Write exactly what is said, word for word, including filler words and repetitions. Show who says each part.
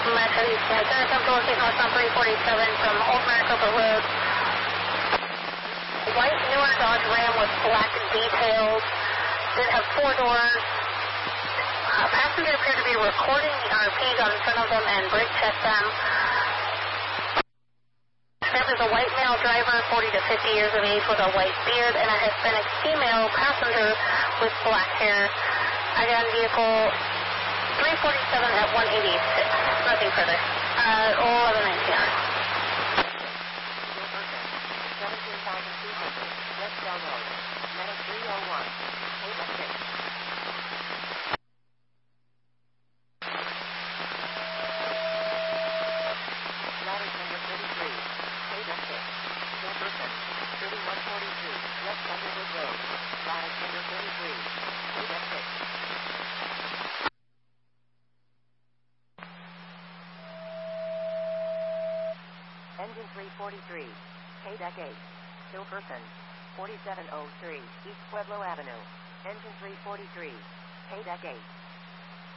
Speaker 1: Metro East, uh, Center Central, locate northbound three forty-seven from Old Maricopa Road. White newer Dodge Ram with black details. Did have four doors. Uh, passenger appeared to be recording the R Ps on front of them and brake checked them. There is a white male driver, forty to fifty years of age with a white beard, and a Hispanic female passenger with black hair. Again, vehicle three forty-seven at one eighty-six. Nothing further. Uh, eleven nineteen.
Speaker 2: seventeen thousand two hundred, West Del Road, Medic three oh one, eight oh six. Ladder number thirty-three, eight oh six, four person, thirty-one forty-two, West Underwood Road, ladder number thirty-three, eight oh six. Engine three forty-three, K-Deck eight, still person, forty-seven oh three, East Pueblo Avenue, engine three forty-three, K-Deck eight.